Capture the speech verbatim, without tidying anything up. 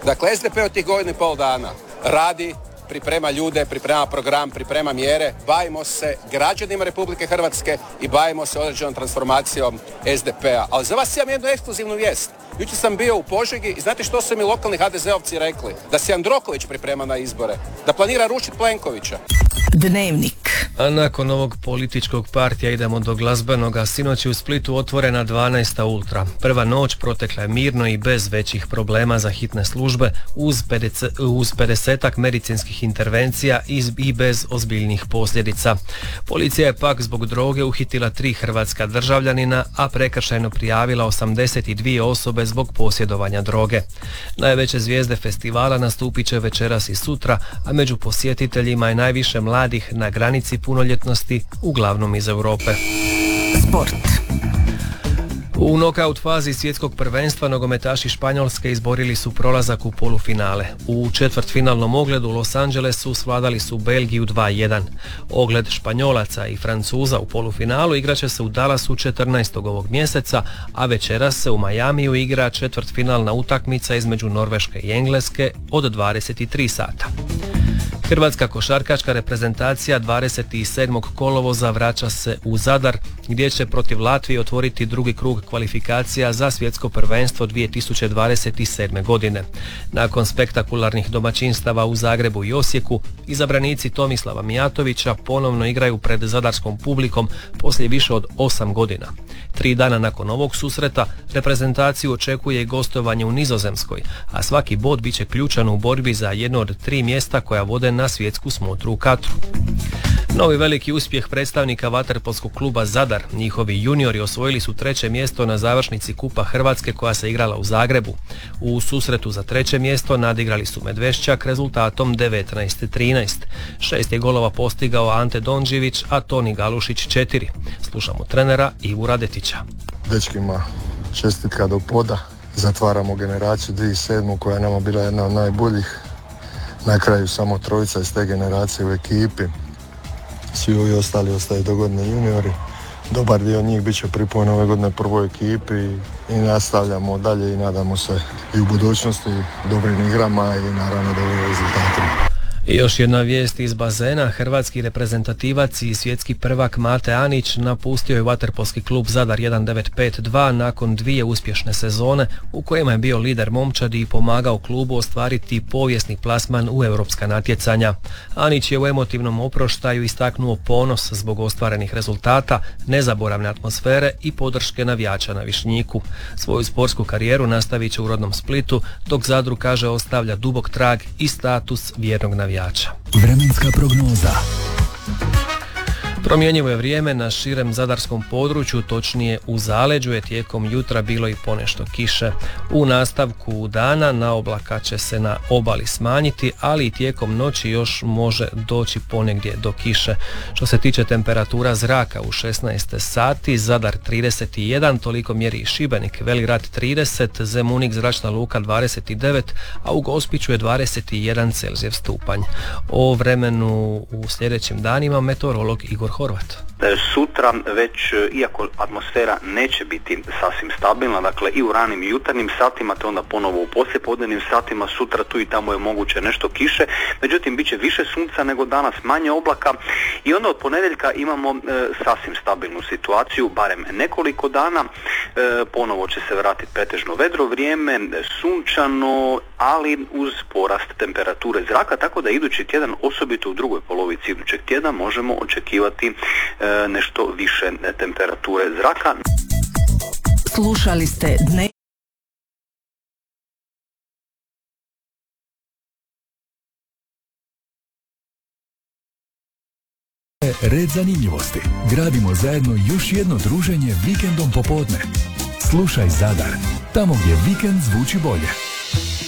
Dakle, es de pe od tih godinu i pol dana radi, priprema ljude, priprema program, priprema mjere, bavimo se građanima Republike Hrvatske i bavimo se određenom transformacijom es de pe-a. Ali za vas imam jednu ekskluzivnu vijest. Jučer sam bio u Požegi i znate što su mi lokalni ha de ze-ovci rekli? Da se Jandroković priprema na izbore, da planira rušiti Plenkovića. Dnevnik. A nakon ovog političkog partija idemo do glazbenoga. Sinoć je u Splitu otvorena dvanaesta Ultra. Prva noć protekla je mirno i bez većih problema za hitne službe, uz, pedeset, uz pedesetak medicinskih intervencija i, i bez ozbiljnih posljedica. Policija je pak zbog droge uhitila tri hrvatska državljanina, a prekršajno prijavila osamdeset dvije osobe zbog posjedovanja droge. Najveće zvijezde festivala nastupit će večeras i sutra, a među posjetiteljima je najviše mladih na granici punoljetnosti, uglavnom iz Europe. Sport. U nokaut fazi svjetskog prvenstva nogometaši Španjolske izborili su prolazak u polufinale. U četvrtfinalnom ogledu u Los Angelesu svladali su Belgiju dva jedan. Ogled Španjolaca i Francuza u polufinalu igraće se u Dallasu četrnaestog ovog mjeseca, a večeras se u Majamiju igra četvrtfinalna utakmica između Norveške i Engleske od dvadeset tri sata. Hrvatska košarkaška reprezentacija dvadeset sedmog kolovoza vraća se u Zadar, gdje će protiv Latvije otvoriti drugi krug kvalifikacija za svjetsko prvenstvo dvije tisuće dvadeset sedme. godine. Nakon spektakularnih domaćinstava u Zagrebu i Osijeku, izabranici Tomislava Mijatovića ponovno igraju pred zadarskom publikom poslije više od osam godina. Tri dana nakon ovog susreta reprezentaciju očekuje i gostovanje u Nizozemskoj, a svaki bod bit će ključan u borbi za jedno od tri mjesta koja vode na svjetsku smotru u Katru. Novi veliki uspjeh predstavnika vaterpolskog kluba Zadar. Njihovi juniori osvojili su treće mjesto na završnici Kupa Hrvatske koja se igrala u Zagrebu. U susretu za treće mjesto nadigrali su Medvešćak rezultatom devetnaest trinaest. Šest je golova postigao Ante Donđević, a Toni Galušić četiri. Slušamo trenera Ivu Radetića. Dečkima čestitka do poda. Zatvaramo generaciju dvije tisuće sedme. koja je nama bila jedna od najboljih. Na kraju samo trojica iz te generacije u ekipi. Svi ovi ostali ostaju dogodni juniori. Dobar dio njih bit će pripojen ove godine prvoj ekipi i nastavljamo dalje i nadamo se i u budućnosti dobrim igrama i naravno dobrim rezultatima. I još jedna vijest iz bazena. Hrvatski reprezentativac i svjetski prvak Mate Anić napustio je vaterpolski klub Zadar jedan devet pet dva nakon dvije uspješne sezone u kojima je bio lider momčadi i pomagao klubu ostvariti povijesni plasman u europska natjecanja. Anić je u emotivnom oproštaju istaknuo ponos zbog ostvarenih rezultata, nezaboravne atmosfere i podrške navijača na Višnjiku. Svoju sportsku karijeru nastavit će u rodnom Splitu, dok Zadru, kaže, ostavlja dubok trag i status vjernog navijača. Vremenska prognoza. Promjenjivo je vrijeme na širem zadarskom području, točnije u zaleđu je tijekom jutra bilo i ponešto kiše. U nastavku dana na oblaka će se na obali smanjiti, ali i tijekom noći još može doći ponegdje do kiše. Što se tiče temperatura zraka u šesnaest sati, Zadar trideset jedan, toliko mjeri i Šibenik, Veli Rat trideset, Zemunik zračna luka dvadeset devet, a u Gospiću je dvadeset jedan Celzijev stupanj. O vremenu u sljedećim danima meteorolog Igor Horvat. Sutra već, iako atmosfera neće biti sasvim stabilna, dakle i u ranim i jutarnjim satima, te onda ponovo u poslijepodnevnim satima, sutra tu i tamo je moguće nešto kiše, međutim bit će više sunca nego danas, manje oblaka i onda od ponedjeljka imamo e, sasvim stabilnu situaciju, barem nekoliko dana, e, ponovo će se vratiti pretežno vedro vrijeme, sunčano, ali uz porast temperature zraka, tako da idući tjedan, osobito u drugoj polovici idućeg tjedna, možemo očekivati e, nešto više temperature zraka. Slušali ste dne... Red zanimljivosti. Gradimo zajedno još jedno druženje vikendom popodne. Slušaj Zadar, tamo gdje vikend zvuči bolje.